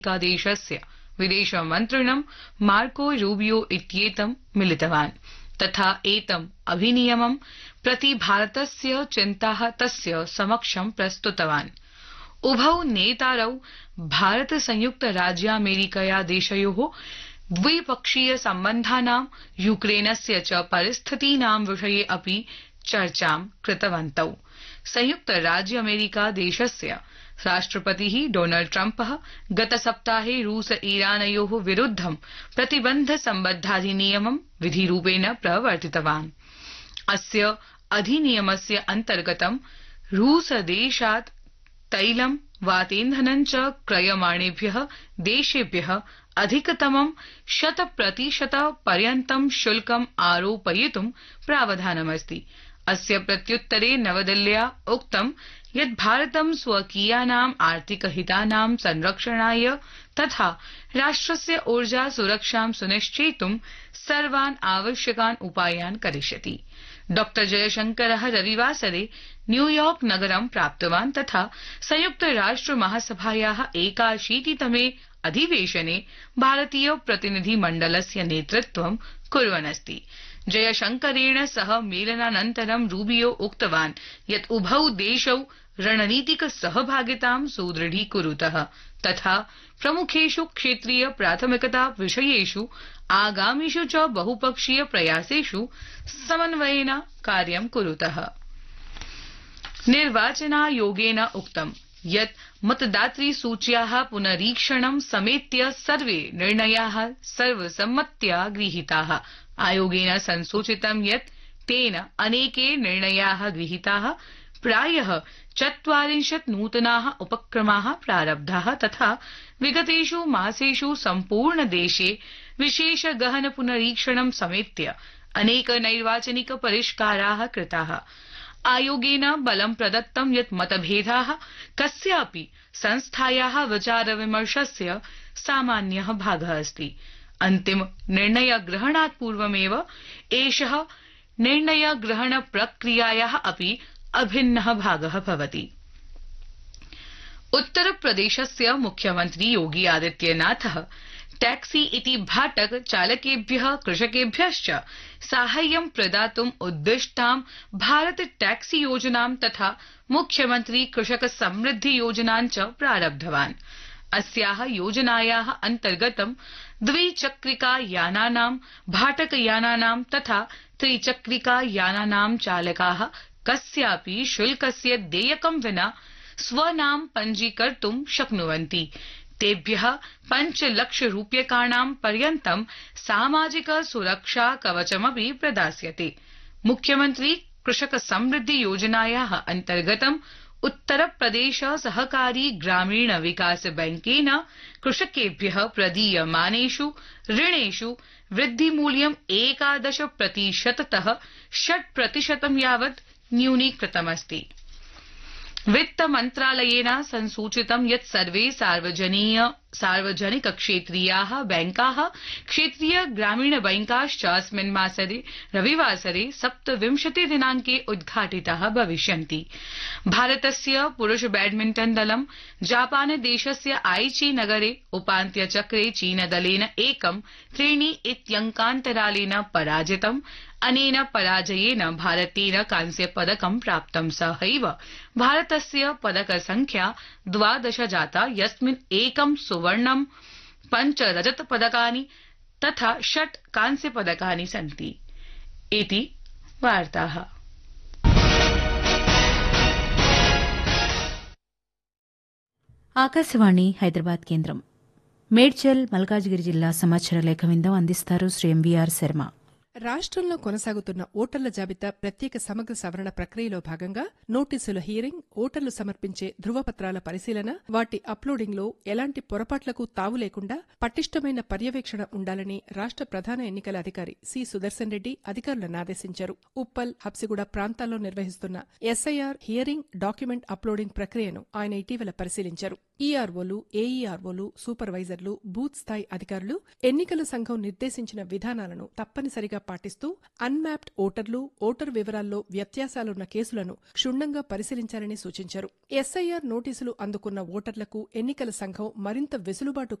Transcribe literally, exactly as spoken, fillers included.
देशस्य विदेशमन्त्रिणं Marco Rubio इत्येतं मिलितवान् तथा एतम् अधिनियमं प्रति भारतस्य चिन्ताः तस्य समक्षं प्रस्तुतवान्। उभौ नेतारौ भारत संयुक्त राज्यामेरिकया देशयोः द्विपक्षीय सम्बन्धानां यूक्रेनस्य च परिस्थितीनां विषये अपि चर्चां कृतवन्तौ। संयुक्त राज्य अमेरिका देशस्य राष्ट्रपतिः डोनाल्ड ट्रम्पः गतसप्ताहे रूस ईरानयोः विरुद्धं प्रतिबन्ध सम्बद्धाधिनियमं विधिरूपेण प्रवर्तितवान्। अस्य अधिनियमस्य अन्तर्गतं रूसदेशात् तैलं वातेन्धनं च क्रयमाणेभ्यः देशेभ्यः अधिकतमं शत प्रतिशत पर्यन्तं शुल्कम् आरोपयितुं प्रावधानमस्ति। अस्य प्रत्युत्तरे नवदिल्ल्या उक्तं यत् भारतं स्वकीयानाम् आर्थिकहितानां संरक्षणाय तथा राष्ट्रस्य ऊर्जा सुरक्षां सुनिश्चेतुं सर्वान् आवश्यकान् उपायान् करिष्यति। डॉ जयशंकरः रविवासरे न्यूयॉर्क नगरं प्राप्तवान् तथा संयुक्त राष्ट्र महासभायाः एकाशीतितमे अधिवेशने भारतीय प्रतिनिधिमण्डलस्य नेतृत्वं कुर्वन् अस्ति। जयशंकरेण सह मेलनानन्तरं रूबियो उक्तवान् यत् उभौ देशौ रणनीतिक सहभागितां सुदृढीकुरुतः तथा प्रमुखेषु क्षेत्रीय प्राथमिकता विषयेषु आगामिषु च बहुपक्षीय प्रयासेषु समन्वयेन कार्यं कुरुतः। निर्वाचनायोगेन उक्तं यत् मतदातृसूच्याः पुनरीक्षणं समेत्य सर्वे निर्णयाः सर्वसम्मत्या गृहीताः। आयोगेन संसूचितं यत् तेन अनेके निर्णयाः गृहीताः। प्रायः चत्वारिंशत् नूतनाः उपक्रमाः प्रारब्धाः तथा विगतेषु मासेषु सम्पूर्णदेशे विशेष गहन पुनरीक्षणं समेत्य अनेक नैर्वाचनिक परिष्काराः कृताः। आयोगेन बलं प्रदत्तं यत् मतभेदाः कस्यापि संस्थायाः विचारविमर्शस्य सामान्यः भागः अस्ति। अन्तिम निर्णयग्रहणात् पूर्वमेव एषः निर्णयग्रहणप्रक्रियायाः अपि अभिन्नः भागः भवति। उत्तरप्रदेशस्य मुख्यमन्त्री योगी आदित्यनाथः टैक्सी इति भाटक चालकेभ्यः कृषकेभ्यश्च साहाय्यं प्रदातुम् उद्दिष्टां भारत टैक्सी योजनां तथा मुख्यमन्त्री कृषक समृद्धि योजनां च प्रारब्धवान्। अस्याः योजनायाः अन्तर्गतं द्विचक्रिका यानानां भाटकयानानां तथा त्रिचक्रिका यानानां चालकाः कस्यापि शुल्कस्य देयकं विना स्वनाम पञ्जीकर्तुं शक्नुवन्ति। तेभ्यः पञ्चलक्ष रूप्यकाणां पर्यन्तं सामाजिक सुरक्षा कवचमपि प्रदास्यते। मुख्यमन्त्री कृषक समृद्धि योजनायाः अन्तर्गतं उत्तरप्रदेश सहकारी ग्रामीण विकास बैंकेन कृषकेभ्यः प्रदीयमानेषु ऋणेषु वृद्धिमूल्यं एकादश प्रतिशततः षट् प्रतिशतं यावत् न्यूनीकृतमस्ति। वित्तमन्त्रालयेन संसूचितं यत् सर्वे सार्वजनीय सार्वजनिक क्षेत्रीयाः बैंकाः क्षेत्रीय ग्रामीण बैंकाश्च अस्मिन् मासरे रविवासरे सप्तविंशति दिनाङ्के उद्घाटिताः भविष्यन्ति। भारतस्य पुरुष बैडमिण्टन दलं जापान देशस्य आईची नगरे उपान्त्यचक्रे चीनदलेन एकं त्रीणि इत्यङ्कान्तरालेन पराजितम्। अनेन पराजयेन भारतेन कांस्यपदकं प्राप्तं। सहैव भारतस्य पदकसंख्या द्वादश जाता यस्मिन् एकं सुवर्णं पञ्च रजतपदकानि तथा षट् कांस्यपदकानि सन्ति। इति वार्ताः। ఆకాశవాణి హైదరాబాద్ కేంద్రం మేడ్చల్ మల్కాజ్గిరి జిల్లా సమాచార లేఖ విందం అందిస్తారు శ్రీ ఎంవీఆర్ శర్మ. రాష్ట్రంలో కొనసాగుతున్న ఓటర్ల జాబితా ప్రత్యేక సమగ్ర సవరణ ప్రక్రియలో భాగంగా నోటీసుల హియరింగ్, ఓటర్లు సమర్పించే ధృవపత్రాల పరిశీలన, వాటి అప్లోడింగ్ లో ఎలాంటి పొరపాట్లకు తావు లేకుండా పటిష్టమైన పర్యవేక్షణ ఉండాలని రాష్ట్ర ప్రధాన ఎన్నికల అధికారి సి సుదర్శన్ రెడ్డి అధికారులను ఆదేశించారు. ఉప్పల్, హబ్సిగూడ ప్రాంతాల్లో నిర్వహిస్తున్న ఎస్ఐఆర్ హియరింగ్, డాక్యుమెంట్ అప్లోడింగ్ ప్రక్రియను ఆయన ఇటీవల పరిశీలించారు. ఈఆర్ఓలు, ఏఈఆర్ఓలు, సూపర్వైజర్లు, బూత్ స్థాయి అధికారులు ఎన్నికల సంఘం నిర్దేశించిన విధానాలను తప్పనిసరిగా పాటిస్తూ అన్మ్యాప్డ్ ఓటర్లు ఓటరు వివరాల్లో వ్యత్యాసాలున్న కేసులను క్షుణ్ణంగా పరిశీలించాలని సూచించారు. ఎస్ఐఆర్ నోటీసులు అందుకున్న ఓటర్లకు ఎన్నికల సంఘం మరింత వెసులుబాటు